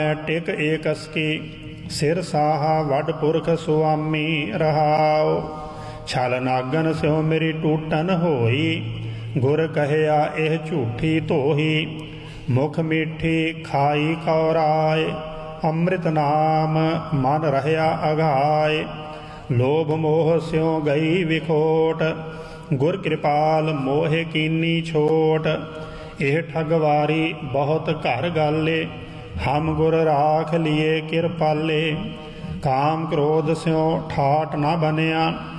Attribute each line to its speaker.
Speaker 1: ਟਿਕ aches ਕੀ ਸਿਰ ਸਾਹਾ ਵੱਡ ਪੁਰਖ ਸੁਆਮੀ ਰਹਾਉ। ਛਲ ਨਾਗਨ ਸਿਉ ਮੇਰੀ ਟੂਟਨ ਹੋਈ, ਗੁਰ ਕਹਿਆ ਇਹ ਝੂਠੀ ਧੋਹੀ। ਮੁਖ ਮੀਠੀ ਖਾਈ ਕੌਰਾਏ, ਅੰਮ੍ਰਿਤ ਨਾਮ ਮਨ ਰਹਿਆ ਅਘਾਏ। ਲੋਭ ਮੋਹ ਸਿਉ ਗਈ ਵਿਖੋਟ, ਗੁਰ ਕਿਰਪਾਲ ਮੋਹਿ ਕੀਨੀ ਛੋਟ। ਇਹ ਠਗਵਾਰੀ ਬਹੁਤ ਘਰ ਗਾਲੇ, ਹਮ ਗੁਰ ਰਾਖ ਲਿਏ ਕਿਰਪਾਲੇ। ਕਾਮ ਕ੍ਰੋਧ ਸਿਉ ਠਾਟ ਨਾ ਬਨਿਆ,